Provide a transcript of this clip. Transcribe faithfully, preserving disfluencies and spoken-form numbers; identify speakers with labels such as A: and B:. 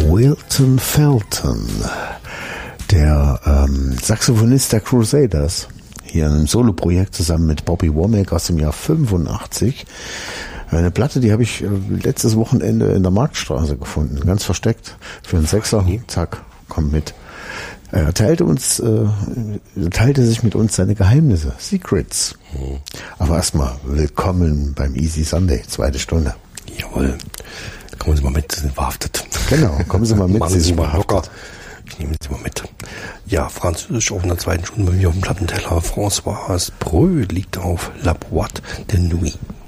A: Wilton Felton, der ähm, Saxophonist der Crusaders, hier in einem Soloprojekt zusammen mit Bobby Womack aus dem Jahr fünfundachtzig. Eine Platte, die habe ich äh, letztes Wochenende in der Marktstraße gefunden, ganz versteckt, für einen Sechser. Zack, komm mit. Er teilte uns, äh, teilte sich mit uns seine Geheimnisse, Secrets. Mhm. Aber erstmal willkommen beim Easy Sunday, zweite Stunde.
B: Jawohl. Kommen Sie mal mit, Sie sind verhaftet.
A: Genau, kommen Sie mal mit,
B: Machen
A: Sie
B: Sie
A: sind
B: mal
A: verhaftet.
B: locker. Ich nehme Sie mal mit. Ja, Französisch auf einer zweiten Stunde bei mir auf dem Plattenteller. François Breu liegt auf La Boîte de Nuit.